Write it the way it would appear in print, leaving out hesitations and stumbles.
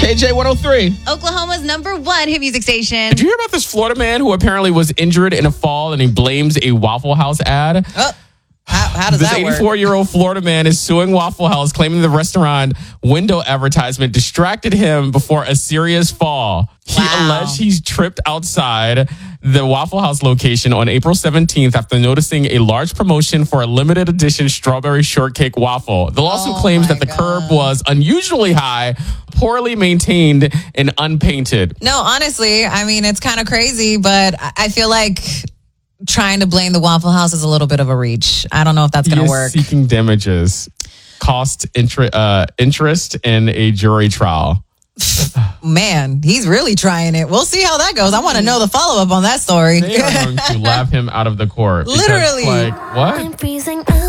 KJ 103. Oklahoma's #1 hit music station. Did you hear about this Florida man who apparently was injured in a fall and he blames a Waffle House ad? Oh, how does this that work? This 84-year-old Florida man is suing Waffle House, claiming the restaurant window advertisement distracted him before a serious fall. He alleged he's tripped outside the Waffle House location on April 17th after noticing a large promotion for a limited edition strawberry shortcake waffle. The lawsuit claims that the curb was unusually high, poorly maintained, and unpainted. No, honestly, I mean, it's kind of crazy, but I feel like trying to blame the Waffle House is a little bit of a reach. I don't know if that's going to work. Seeking damages, cost interest in a jury trial. Man, he's really trying it. We'll see how that goes. I want to know the follow-up on that story. They are going to laugh him out of the court. Literally. Because, like, what? I'm freezing up.